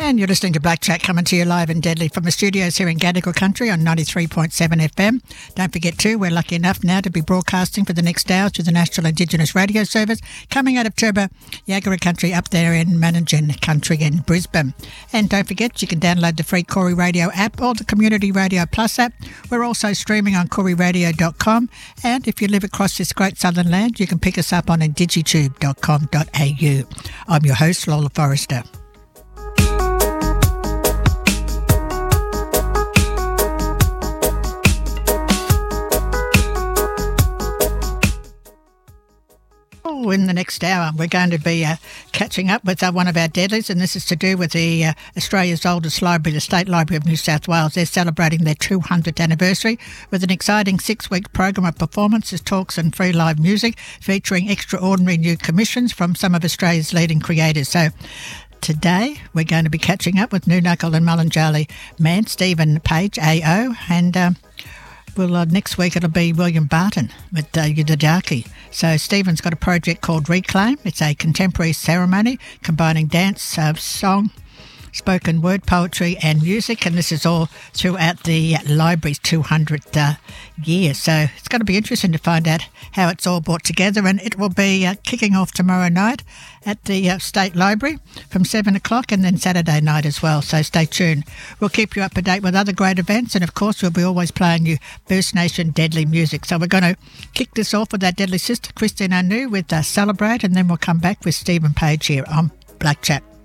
And you're listening to Black Chat, coming to you live and deadly from the studios here in Gadigal Country on 93.7 FM. Don't forget too, we're lucky enough now to be broadcasting for the next hour to the National Indigenous Radio Service coming out of Turba, Yagara Country up there in Mananjan Country in Brisbane. And don't forget, you can download the free Corey Radio app or the Community Radio Plus app. We're also streaming on CoreyRadio.com, and if you live across this great southern land, you can pick us up on indigitube.com.au. I'm your host, Lola Forrester. In the next hour, we're going to be catching up with one of our deadlies, and this is to do with the Australia's oldest library, the State Library of New South Wales. They're celebrating their 200th anniversary with an exciting 6-week program of performances, talks and free live music featuring extraordinary new commissions from some of Australia's leading creators. So today we're going to be catching up with Noonuccal and Mulunjali man Stephen Page AO, and next week it'll be William Barton with Yudadaki. So Stephen's got a project called Reclaim. It's a contemporary ceremony combining dance, song, spoken word, poetry and music, and this is all throughout the library's 200th year. So it's going to be interesting to find out how it's all brought together, and it will be kicking off tomorrow night at the State Library from 7 o'clock, and then Saturday night as well, so stay tuned. We'll keep you up to date with other great events, and of course we'll be always playing you First Nation deadly music. So we're going to kick this off with our deadly sister Christine Anu with Celebrate, and then we'll come back with Stephen Page here on Black Chat.